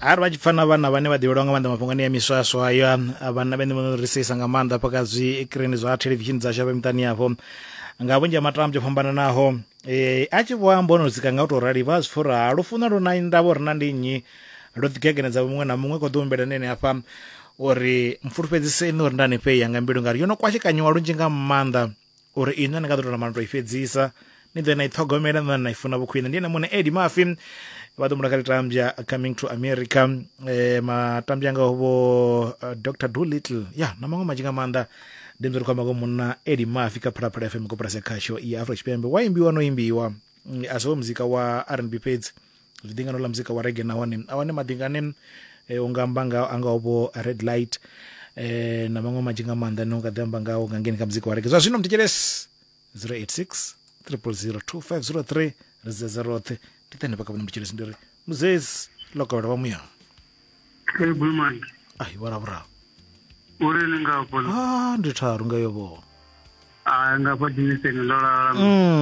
ari vachipfana vana vane vadivhelwa nga maanḓa mafhungoni ya miswaswo ayo vhana vhane vho ri seisa nga maanḓa paka zwikirini zwa television dzashu hafha miṱani yafho nga vhunzhi ha matambo o fhambananaho a tshi vho amba ono zika nga u tou rali vha zwifura lufuno lu na ndavha uri na ndi nnyi ro ḓigegenedza muṅwe na muṅwe kho ḓo humbela nene hafha uri mfulufhedziseni uri ndani fhei yanga mbilu ngari yo no kwashekanyiwa lunzhi nga maanḓa uri ine ni nga ḓo tou namana tou i fhedzisa ni ḓo na i ṱhogomela na na i funa vhukhwine ndi ene muṋe Eddie Murphy vha ḓo mulakali tambya Coming to America matambya nga vho Dr. Dolittle na maṅwe manzhi nga maanḓa ndi mzuri kwamba ko munna Eddie Murphy ka Phalaphala FM ko prasa khasho ya Afrika Tshipembe wa imbiwa no imbiwa aso muzika wa R&B peds zvidingano la muzika wa reggae na wane madingane ungamba nga anga vho Red Light na maṅwe manzhi nga maanḓa no nga damba ngawo nga ngeni ka muzika wa reggae zwa zwino mtikeles 086 0002503 0 titene paka vhona mtikeles ndiri muzezi lokawela wa muya Bulman ai wara uri ninga polo ndi tharu nga yobo nga podiniseni lola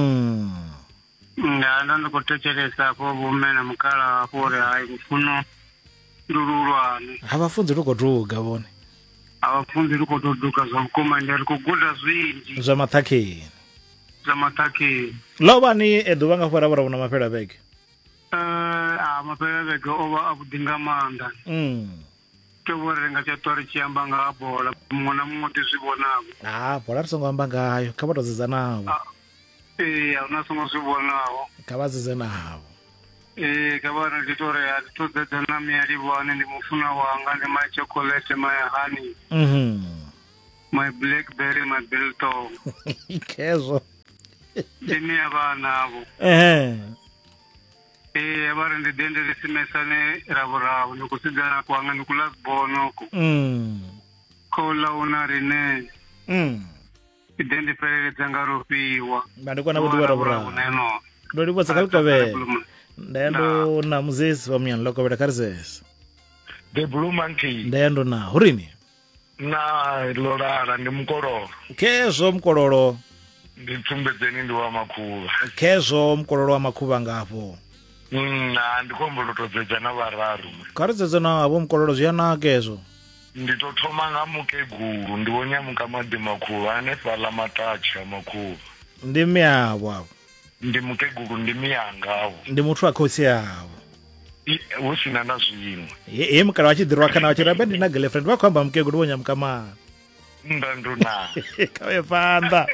nga ndo kutechelesa po vumena mukala pore ai kufuno ndurulwane abafunzi lukoduga bone abafunzi lukoduga zomkomanda likuguda zwinji zwa mathakeni lobani eduva nga fara vona maphela veke maphela veke ova abudinga manda tovorenga chatori chiamba nga bola mona mumwe tizvibonavo bola risongo amba ngayo kha vatodzedza navo hauna songo zvibonawo kha vadzedze navo kavana nditore atitodzedza na miyalivwane ndi mufuna wanga ndi my chocolate my honey my blackberry my biltong kezo ndimi avana avo avari ndidende risimesane ravuravo nikusidzana kwanga nikulasbonoko koulauna rine idende pereredza nga ropiwa bandikwana kuti ravuravo ndolivotsa kalikavela ndayando na muzesi wa muyani lokavela karizesa The Blue Monkey ndayando na hurini na lorara ndi mkololo kezo mkololo ndipfumbedzeni ndi wa makhuva kezo mkololo wa makhuva ngapo ndikombolotodzeja na vararu karizedza navo mkololo zviyanaka nditothoma nga mukegulu ndiwonyamuka madi makhuva ane fala matachi amakhuva ndi miyavo avo ndi mukegulu ndi miyanga avo ndi muthu wa khosi yavo husina na zwimwe mukala wachidirwa kana wachiramba ndina girlfriend vakuamba mukegulu wonyamuka mani ndanduna kave panda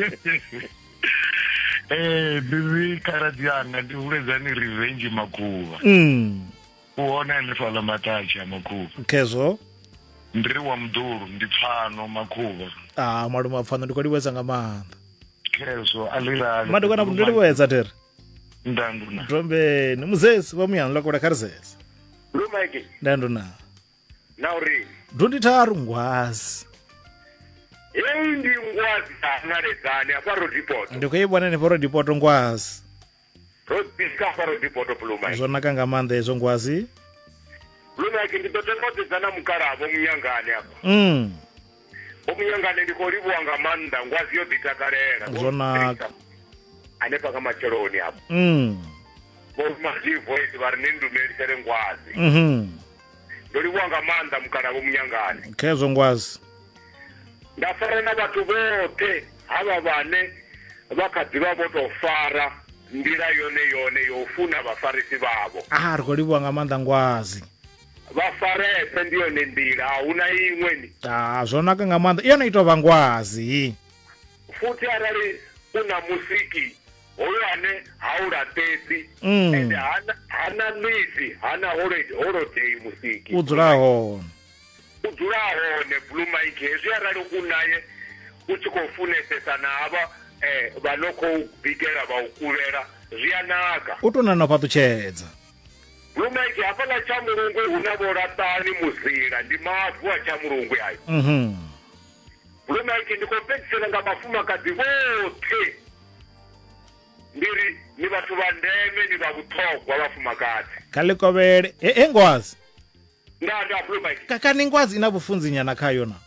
ndiri karadiana ndivuledzani revenge makhuva uona nefala matachi amakhuva kezo ndiri wa mudhuru ndipfano makhuva malume apfano ndikoliwedza nga maanḓa kezo alirali madokwana ndoliwedza tere ndanduna tombeni muzesi wa muyani lokavela karizesa Lumeke ndanduna nauri ndonditharu ngwazi ndi ngwazi analedzani aparo depot ndikuibwana neparo depot ngwazi rodisika aparo depot Blumeke zvonaka nga maanḓa izvo ngwazi Blumeke nditotemodzedzana mukaravo munyangane apa omunyangane ndikorivuwa nga maanḓa ngwazi yoditakarera zvonaka ane paka macheloni apa vomazivoisi vari nendumerisere ngwazi ndorivuwa nga maanḓa mukaravo munyangane kezvo ngwazi ndafara na vatu vote hava vane vakadzi vavotofara ndira yone yofuna vafarisi vavo rikoliwa nga maanḓa ngwazi vafarese ndiyone ndira hauna imweni zvonaka nga maanḓa iyona itova ngwazi futi arali una musiki hoyo ane haulatesi ende hana mizi hana holiday musiki udzula hone Blumeke hezwi arali unaye uchikofunesesa nava vanokubikela vaukuvela zviyanaka utonana patuchedza Blumeke hapana cha mulungu unavolatani muzira ndi mavu acha mulungu ayo Blumeke ndikopedzisela nga mafumakadzi vote ndiri ni vatu vandeme ni vakuthogwa vafumakadzi kalikovele ngwazi ndanda Blumeke kakani ngwazi ina vufunzi nyana khayo na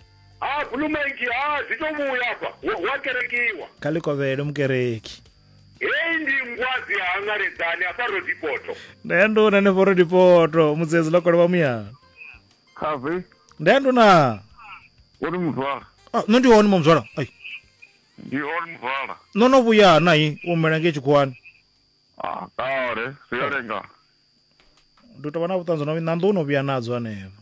Blumeke zitovuya apa wakerekiwa kalikovele mukereki ndi ngwazi yaangaredzani aparodipoto ndayandona nevorodipoto mudzezi lokole vamuyana Khavi, ndayandona uri muzwala. nondioni mamzwala ai Ndi uri muzwala. nonovuyana ai umela ngechikuwani Kaore, siyolenga. ndutava na vutanzi novi nando unovuya nadzo anevo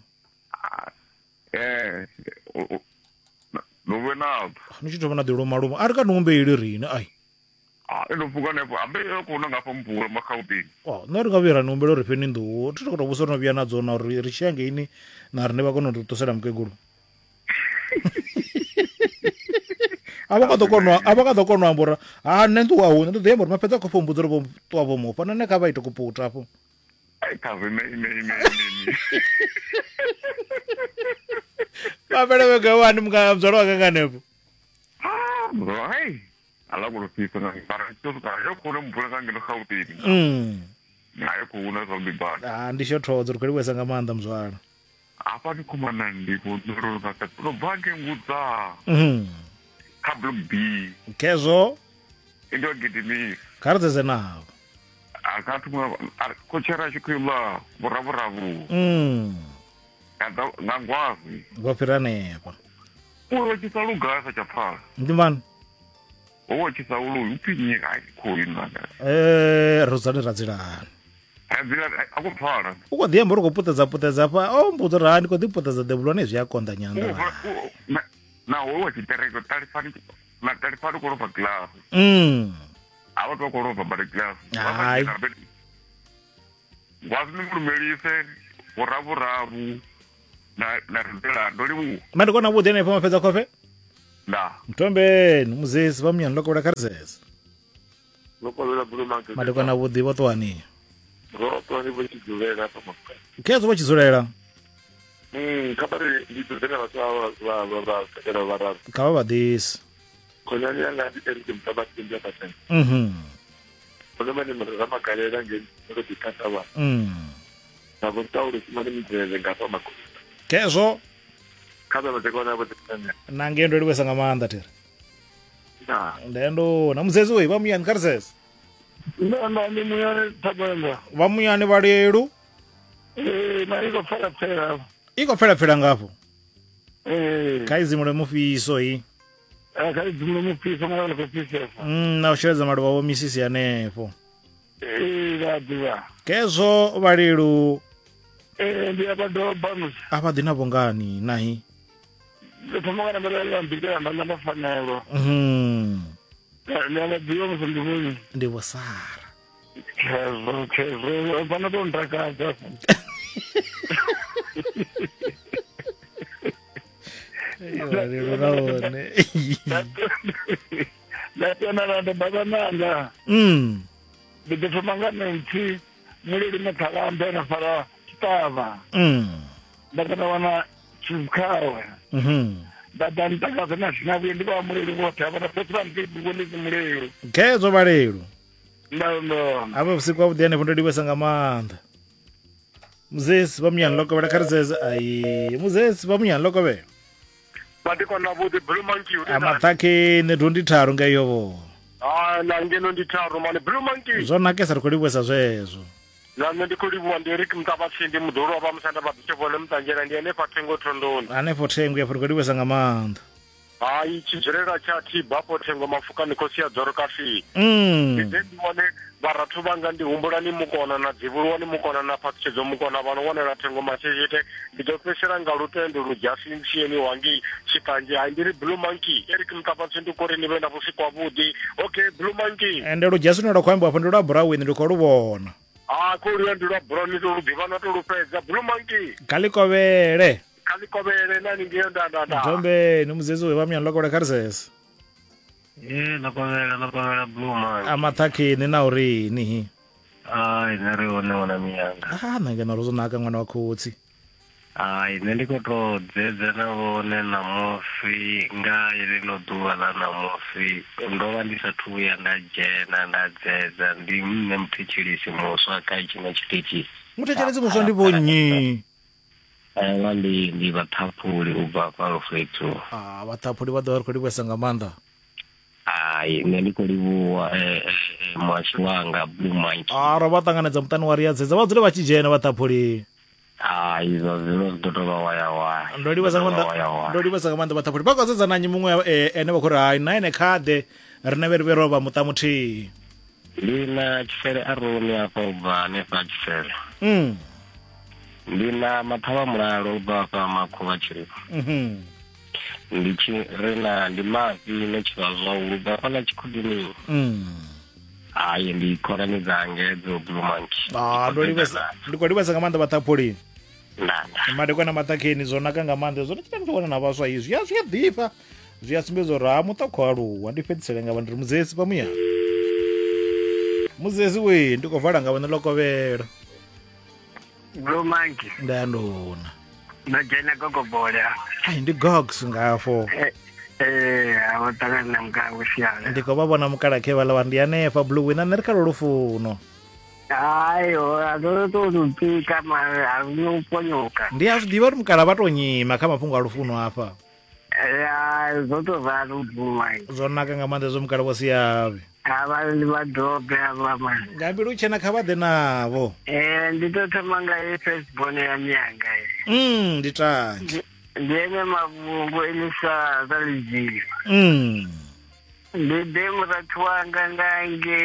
Nuve nazo. nichitova na dilumaluma ari ka numbeli rini ai Inofuka nepo, abe kuna ngapa mpula makhautini. nori nga vira numbelo ri peni nduwo titokota vusa rinovuya nadzo na uri ri xiyange ini na ri ne va kona ritosela mukegulu ava ka to konwa ambora ne ndu wahuna ndu diyembo ri mapedza khofo mbudzi ri vo tuwa vo mofa nane ka va ite kuputa apo Khavi, ne. vapele vege wani mzwala wakanganepo Hai. Ala kurufisa na ngara choto yo kuna mpula kangino khautini. Ngayo kuna zo bibana. ndixo thodzo ri kholi wesa nga maanḓa mzwala Apa ni kumana ndipo ndoro zaka no bange ngudza. Kablo B. kezwo Indo gidimi. kha ri dzedze navo Akathuma kochera chikwila buravu. Kada ngangwazi. vafira nepa Ulo chisalugasa chaphala. ndi mani Owo chisaulu upinye kai khoina. rozani radzilani Azira akuphala. uko diyembo ri khou putedza pa mbudzi ri hani kho ḓi putedza debulwane zwi a konḓa nyanda Na owo chitereko talifani na talifani korofa glass. Ava to korofa bari glass. Hai. Ngwazi ngulumelise buravu. Na rdela ndolimu. mandi kona vhuḓi anepo mapedza khofe Da. mtombeni muzesi vamuyani lokovela kha ri zeze lokolela Blue Monkey mandi kona vhuḓi vo ṱuwani roto ni vo chidzulela pa mafika kezwo va tshidzulela khabari ndi dzena va katela vararu kha va vhaḓisi khonyani yanga ndi eri mtabati ndi apathen kona mani mara makalela nge ro dikata va na vo tauro simani midzele ngapa makho kezwo khabe va tekona vo tekana nangendo ri wesa nga maanḓa tere na ndendo na muzesi we vamuyani kha ri zeze na ni muyane tabela vamuyani valelu na iko fela i khou pfela ngafho eh kha idzimu lemufiso i ka idzimu mupisa mwana ko pisa na u sheledza maluvha vo misisi hanefho vadiva kezwo valelu ndi abadoba musi a va ḓi na vongani nahi thomongana mbele mbikela mbanda mafanelo nana dio musi ndivuni ndi vo sara kezo vana to ndakaza valelu raone latona randa babananga ndithomangana nthi mulili mathalambe na fara kitava ndakana wana chikhawe ndadantakaza na zvinavuye ndiva mulili vote avana petra ndibulisi mulili kezwo valelu no apa vusiku va vhuḓi hanefho ndo livhesa nga maanḓa muzesi vamuyani lokovela kha ri zeze ai muzesi vamuyani lokovela Badikona vudi Blue Monkey. amathakeni thondi tharu nga iyovo Na ngeno ndi tharu mani Blue Monkey. zwo nakesa ri khou livhesa zwezwo Nami ndi kulivhuwa ndi Eric Mtabatsindi mudoro wa musanda babisevole mtanjera ndi ene pathengo thondoni. hanefho thengo yapo ri khou livhesa nga maanḓa Hayi chidzerera chati bapo thengo mafuka nikosi ya dzoro kafi. Ndi wone barathu vanga ndi humbulani mukona na dzivulwani mukona na patsedzo mukona vano wonela thengo machete ndidopesera nga lutendo lujasi mshiyeni wangi chikanje ndiri Blue Monkey Eric Mtabatsindi kore ni venda vusiku vudi. Okay Blue Monkey. ende lujasino lwa khwamba apo ndi lwa brown ndi khou luvhona Kuri ndi lwa brown ndi lubivana to lupedza Blue Monkey. kalikovele Kalikovele nani ndiyo ndanda. ntombeni muzesi we vamuyani lokovela kha ri zeze Lokovela Blue Monkey. amathakeni na urini Nari one miyanga. nangena ro zonaka n'wana wa khotsi Nṋe ndi khou tou dzedzena vhone ṋamusi nga ḽino ḓuvha ḽa ṋamusi ndo vha ndi sathu vhuya nda dzhena nda dzedza ndi nṋe muthetshelesi muswa kha tshiṅwe tshiṱitshi muthetshelesi muswa ndi vhonnyi nga ndi vhaṱhaphuli u bva fhano fhethu vhaṱhaphuli vha ḓo vha ri khou livhesa nga maanḓa Ai nne ndi khou livhuwa mwashi wanga Blue Monkey. ro vha ṱanganedza muṱani wa Riyadzedza vha dzule vha tshi dzhena vhaṱhaphuli. Izwo zwino zwi ḓo tou vha waya. Ndo livhesa nga maanḓa vhaṱhaphuli vha khou sedza na nnyi muṅwe ene vha khou ri hai na ene khade rine vhe ri vhe ro vha muṱa muthihi. Ndi na Tshifele Aroni afha u bva hanefha Tshifele. Ndi na Maṱhavha Mulalo u bva afha Makhuvha Tshilifha. Ndi Mavi Netshivha Zwau u bva afha na Tshikhudini. Hai ndi khonani dzange dzo Blue Monkey. Ndi khou livhesa nga maanḓa vhaṱhaphuli. Madekwana maṱakheni zwo naka nga maanḓa zwo tshita ndi vhona na vhaswa izwi zwi a ḓifha zwi a sumbedza uri ha muṱa khou aluwa ndi fhedzisele nga vha ndi ri mudzesi pamuya mudzesi we ndi khou vala nga vhone lokovhela Blue Monkey ndandona ndo dzhena gogobola ai ndi gogs ngafho avo ṱangana na mukango siala ndi khou vha vhona mukalakhe vhala wa ndi hanefha Blue wina nṋe ri kha lufuno. Ayo ado to tupika mara anuponyoka ndi a zwi ḓivha uri mukala vha tou nyima kha mafhungo a lufuno afha. Zoto vha lubuma zwo naka nga maanḓa zwo mukala vho Siyavi. ava ndi vadrobe ava mani nga mbilu tshena kha vha ḓe navho. ndi to thoma nga firstborn ya mianga ndi tanzhe ndi ene mavhungu elisa za lijili ndi ḓe murathu wanga ngange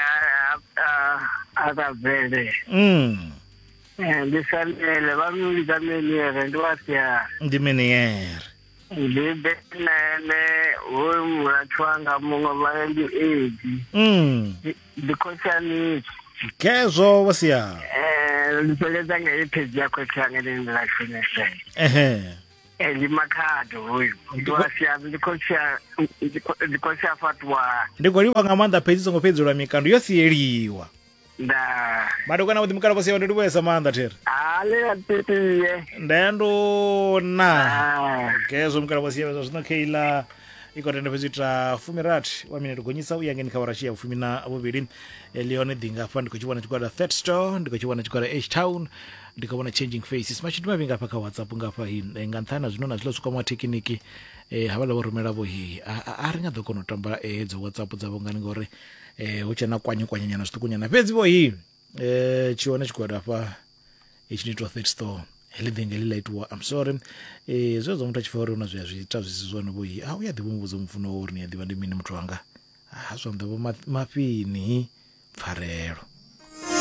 akabvele ndi Sanele va muvika Meniere ndi Wasiyana ndi Meniere ndi ḓe nene hoyu murathu wanga muṅwe vha ndi Edi ndi Khoshanisi kezwo Wasiyana ndi fheledza nga i phedzi ya khotsi yanga ndi ndi la shumesa ndi Makhado hoyu ndi Wasiyana ndi khotsi ya Fatwa ndi khou livha nga maanḓa phedzi songo fhedzeliwa mikando yo sieliwa madokwana vhuḓi mukala vho Siyavi ndi livhuesa maanḓa there ale atitiye ndandona kezwo mukala vho Siyavi zwa zwino kheila iko tende fhedzi ita 18 wa minute gonyisa u yangeni kha warashi ya 12 Leone Dinga hafha ndi khou tshi vhona tshigwada Third Store ndi khou tshi vhona tshigwada H-Town ndi khou vhona Changing Faces mashidu mavhi ngafha kha WhatsApp ngafha nga nṱhani zwino na zwiḽo swika thekhiniki havhala vho rumela vho a ri nga ḓo kona u tamba dzo WhatsApp dzavho ngani ngori hu tshena kwanyanyana zwiṱukunyana fhedzi vho tshi wana tshigwada hafha itshi ni to Third Store heḽi ḓenge ḽi laitiwa I'm sorry zwezwo muthu a tshi fa uri una zwi a zwi ita zwi si zwone vho u ya ḓivha muvhudza mfuno uri ni a ḓivha ndi mini muthu wanga zwa nḓa vho mafini Pfarelo